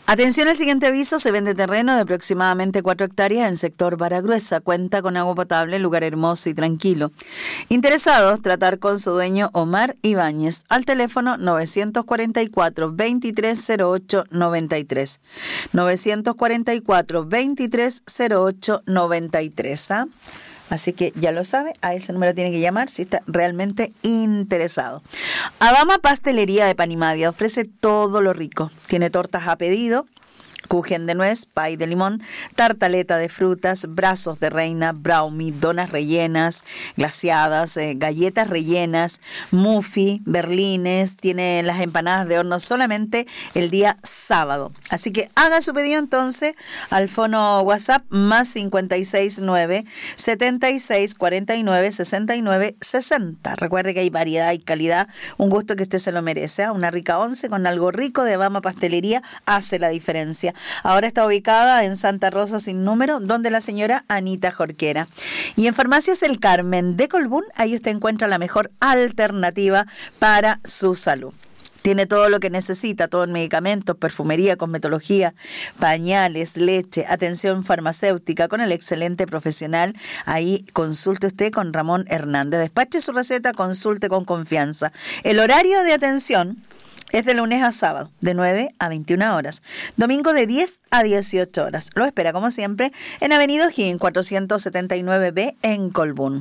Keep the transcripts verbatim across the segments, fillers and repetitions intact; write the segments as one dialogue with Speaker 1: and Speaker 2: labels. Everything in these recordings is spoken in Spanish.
Speaker 1: Atención al siguiente aviso, se vende terreno de aproximadamente cuatro hectáreas en sector Baragruesa, cuenta con agua potable, lugar hermoso y tranquilo. Interesados, tratar con su dueño Omar Ibáñez al teléfono novecientos cuarenta y cuatro, veintitrés cero ocho noventa y tres. novecientos cuarenta y cuatro, veintitrés cero ocho noventa y tres. ¿ah? Así que ya lo sabe, a ese número tiene que llamar si está realmente interesado. Abama Pastelería de Panimavia ofrece todo lo rico. Tiene tortas a pedido, kuchen de nuez, pay de limón, tartaleta de frutas, brazos de reina, brownie, donas rellenas, glaseadas, eh, galletas rellenas, muffin, berlines. Tiene las empanadas de horno solamente el día sábado. Así que haga su pedido entonces al fono WhatsApp más cincuenta y seis nueve, setenta y seis cuarenta y nueve, sesenta y nueve sesenta. Recuerde que hay variedad y calidad, un gusto que usted se lo merece. ¿eh? Una rica once con algo rico de Abama Pastelería hace la diferencia. Ahora está ubicada en Santa Rosa sin número, donde la señora Anita Jorquera. Y en Farmacias El Carmen de Colbún, ahí usted encuentra la mejor alternativa para su salud. Tiene todo lo que necesita, todo en medicamentos, perfumería, cosmetología, pañales, leche, atención farmacéutica con el excelente profesional. Ahí consulte usted con Ramón Hernández. Despache su receta, consulte con confianza. El horario de atención es de lunes a sábado, de nueve a veintiuna horas. Domingo de diez a dieciocho horas. Lo espera, como siempre, en Avenida O'Higgins cuatrocientos setenta y nueve B en Colbún.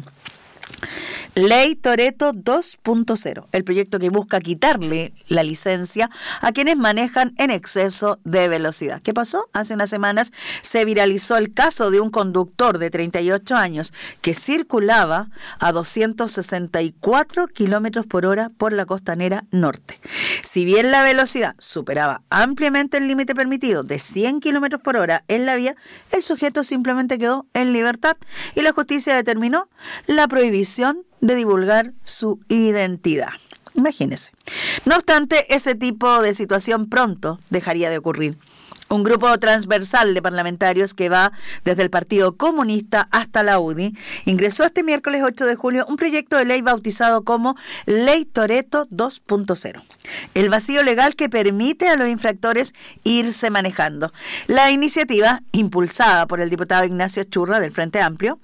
Speaker 1: Ley Toretto dos punto cero, el proyecto que busca quitarle la licencia a quienes manejan en exceso de velocidad. ¿Qué pasó? Hace unas semanas se viralizó el caso de un conductor de treinta y ocho años que circulaba a doscientos sesenta y cuatro kilómetros por hora por la costanera norte. Si bien la velocidad superaba ampliamente el límite permitido de cien kilómetros por hora en la vía, el sujeto simplemente quedó en libertad y la justicia determinó la prohibición de divulgar su identidad. Imagínese. No obstante, ese tipo de situación pronto dejaría de ocurrir. Un grupo transversal de parlamentarios que va desde el Partido Comunista hasta la U D I ingresó este miércoles ocho de julio un proyecto de ley bautizado como Ley Toretto dos punto cero. El vacío legal que permite a los infractores irse manejando. La iniciativa, impulsada por el diputado Ignacio Churra del Frente Amplio,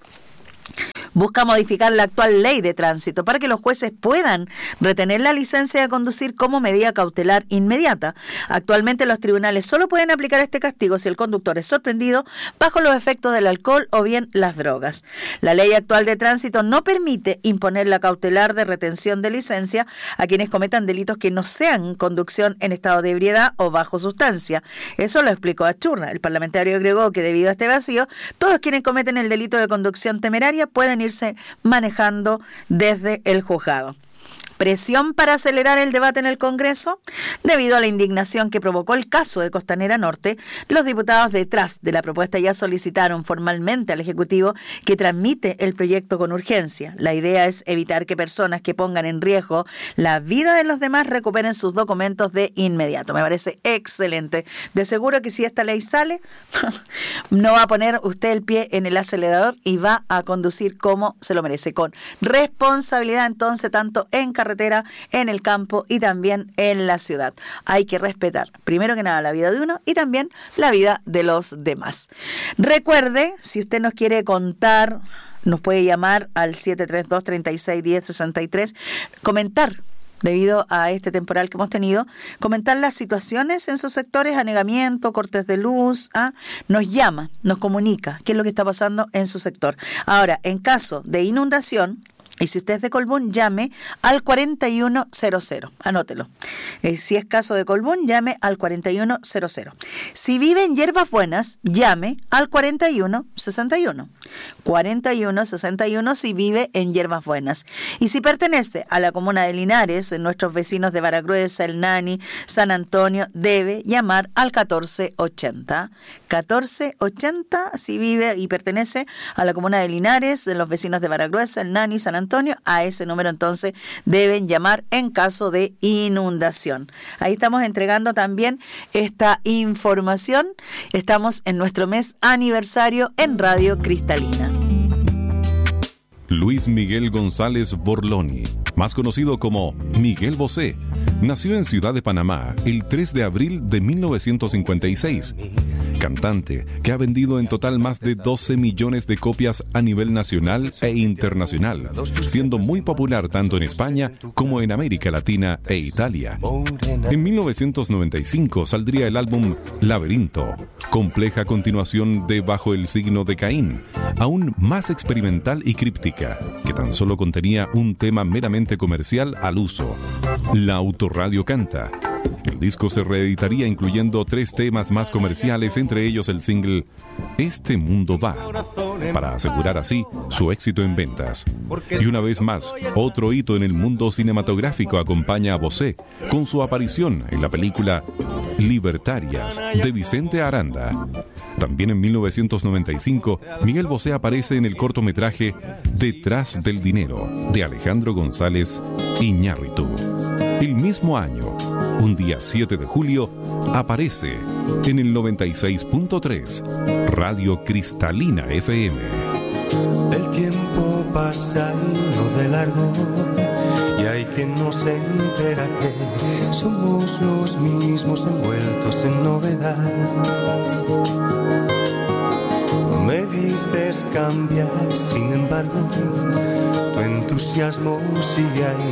Speaker 1: busca modificar la actual ley de tránsito para que los jueces puedan retener la licencia de conducir como medida cautelar inmediata. Actualmente los tribunales solo pueden aplicar este castigo si el conductor es sorprendido bajo los efectos del alcohol o bien las drogas. La ley actual de tránsito no permite imponer la cautelar de retención de licencia a quienes cometan delitos que no sean conducción en estado de ebriedad o bajo sustancia. Eso lo explicó Achurra. El parlamentario agregó que debido a este vacío, todos quienes cometen el delito de conducción temeraria pueden irse manejando desde el juzgado. Presión para acelerar el debate en el Congreso. Debido a la indignación que provocó el caso de Costanera Norte, los diputados detrás de la propuesta ya solicitaron formalmente al Ejecutivo que tramite el proyecto con urgencia. La idea es evitar que personas que pongan en riesgo la vida de los demás recuperen sus documentos de inmediato. Me parece excelente. De seguro que si esta ley sale, no va a poner usted el pie en el acelerador y va a conducir como se lo merece, con responsabilidad entonces tanto en carretera, en el campo y también en la ciudad. Hay que respetar, primero que nada, la vida de uno y también la vida de los demás. Recuerde, si usted nos quiere contar, nos puede llamar al siete tres dos, tres seis, uno cero seis tres, comentar debido a este temporal que hemos tenido, comentar las situaciones en sus sectores, anegamiento, cortes de luz, ¿ah? Nos llama, nos comunica qué es lo que está pasando en su sector. Ahora, en caso de inundación, y si usted es de Colbún, llame al cuarenta y uno cero cero. Anótelo. Eh, si es caso de Colbún, llame al cuarenta y uno cero cero. Si vive en Hierbas Buenas, llame al cuarenta y uno sesenta y uno. cuarenta y uno sesenta y uno si vive en Hierbas Buenas. Y si pertenece a la comuna de Linares, nuestros vecinos de Baragruesa, El Nani, San Antonio, debe llamar al catorce ochenta. catorce ochenta si vive y pertenece a la comuna de Linares, los vecinos de Baragruesa, El Nani, San Antonio. Antonio, a ese número entonces deben llamar en caso de inundación. Ahí estamos entregando también esta información. Estamos en nuestro mes aniversario en Radio Cristalina.
Speaker 2: Luis Miguel González Borloni, más conocido como Miguel Bosé, nació en Ciudad de Panamá el tres de abril de mil novecientos cincuenta y seis. Cantante que ha vendido en total más de doce millones de copias a nivel nacional e internacional, siendo muy popular tanto en España como en América Latina e Italia. En mil novecientos noventa y cinco saldría el álbum Laberinto, compleja continuación de Bajo el signo de Caín, aún más experimental y críptica, que tan solo contenía un tema meramente comercial al uso: La Autorradio Canta. El disco se reeditaría incluyendo tres temas más comerciales, entre ellos el single Este Mundo Va, para asegurar así su éxito en ventas. Y una vez más, otro hito en el mundo cinematográfico acompaña a Bosé con su aparición en la película Libertarias, de Vicente Aranda. También en mil novecientos noventa y cinco, Miguel Bosé aparece en el cortometraje Detrás del Dinero, de Alejandro González Iñárritu. El mismo año, un día siete de julio, aparece en el noventa y seis punto tres, Radio Cristalina F M.
Speaker 3: El tiempo pasa y no de largo, y hay quien no se entera que somos los mismos envueltos en novedad. Me dices cambiar, sin embargo, tu entusiasmo sigue ahí.